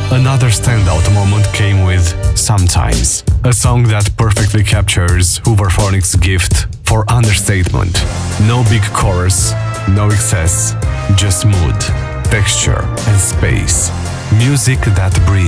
Another standout moment came with Sometimes, a song that perfectly captures Hooverphonics' gift for understatement. No big chorus, no excess, just mood, texture and space. Music that breathes.